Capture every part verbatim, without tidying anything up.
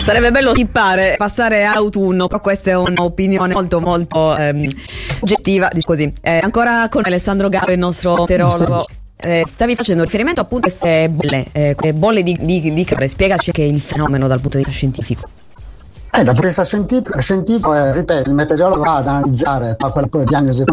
Sarebbe bello skippare, passare all'autunno, però questa è un'opinione molto molto ehm, oggettiva, così. Eh, ancora con Alessandro Gallo, il nostro meteorologo. Eh, stavi facendo riferimento appunto a queste bolle, eh, bolle di, di, di calore. Spiegaci che è il fenomeno dal punto di vista scientifico. Eh, dal punto di vista scientifico, scientifico eh, ripeto, il meteorologo va ad analizzare fa quella poi diagnosi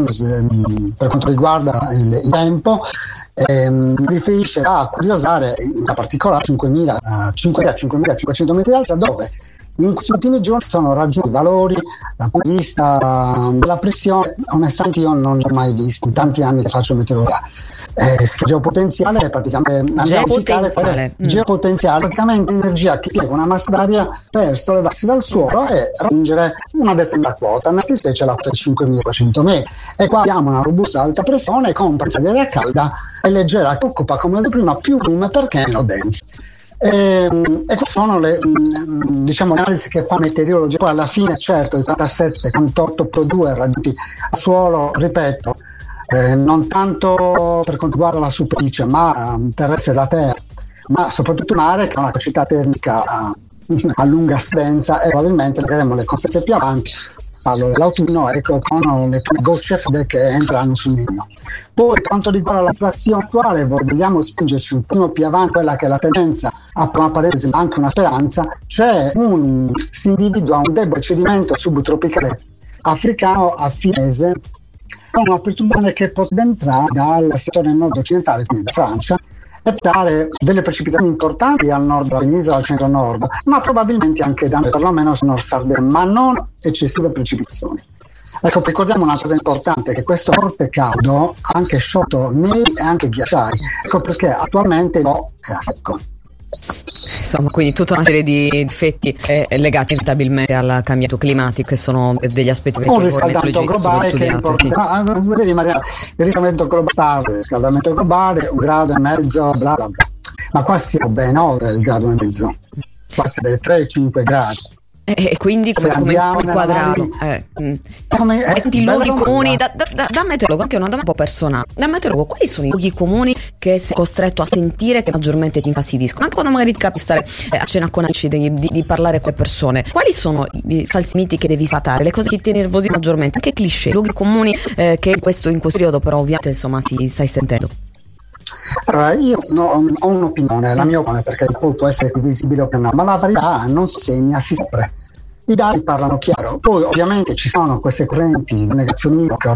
per quanto riguarda il, il tempo, ehm, riferisce a curiosare in particolare cinquemila cinquemilacinquecento metri di alza, dove in questi ultimi giorni sono raggiunti valori dal punto di vista della pressione onestamente io non li ho mai visti in tanti anni che faccio meteorologia. Eh, geopotenziale è praticamente geopotenziale, mm. geopotenziale praticamente energia che piega una massa d'aria per sollevarsi dal suolo e raggiungere una determinata quota, nella specie la quota di cinquemilaquattrocento metri, e qua abbiamo una robusta alta pressione con presenza di aria calda e leggera che occupa, come ho detto prima, più volume perché è meno densa. E, e queste sono le diciamo le analisi che fa meteorologia. Poi alla fine certo i quarantasette quarantotto Pro due raggiunti a suolo, ripeto, eh, non tanto per quanto riguarda la superficie ma terrestre da terra, ma soprattutto il mare, che ha una capacità termica a, a lunga scadenza, e probabilmente vedremo le conseguenze più avanti. Allora, l'autunno, ecco, con le prime gocce fredde che entreranno sul Niño. Poi, per quanto riguarda la situazione attuale, vogliamo spingerci un po' più avanti, quella che è la tendenza, a una parentesi, ma anche una speranza. C'è un, si individua un debole cedimento subtropicale africano a fine mese, con una perturbazione che potrebbe entrare dal settore nord-occidentale, quindi da Francia, e dare delle precipitazioni importanti al nord della penisola, al centro-nord, ma probabilmente anche da noi, perlomeno sul nord Sardegna, ma non eccessive precipitazioni. Ecco, ricordiamo una cosa importante, che questo forte caldo ha anche sciolto nevi e anche ghiacciai, ecco perché attualmente no, è a secco. Insomma, quindi tutta una serie di effetti eh, legati inevitabilmente al cambiamento climatico, che sono degli aspetti che un riscaldamento globale che è importante. Ah, vedi Maria, il riscaldamento globale, il riscaldamento globale, un grado e mezzo, bla bla bla. Ma qua siamo ben oltre il grado e mezzo, qua siamo dei tre cinque gradi. E quindi come, come inquadrato eh, come, eh, i luoghi comuni da, da, da, da meteorologo, anche una domanda un po' personale, da meteorologo, quali sono i luoghi comuni che sei costretto a sentire che maggiormente ti infastidiscono, anche quando magari ti capi stare eh, a cena con amici, di, di, di parlare con le persone? Quali sono i, i falsi miti che devi sfatare, le cose che ti nervosi maggiormente, anche cliché, luoghi comuni eh, che in questo, in questo periodo però ovviamente insomma si stai sentendo? Allora, io no, ho un'opinione, la mia opinione, perché poi può essere visibile o no, ma la verità non si segna, si scopre. I dati parlano chiaro. Poi ovviamente ci sono queste correnti negazionismo che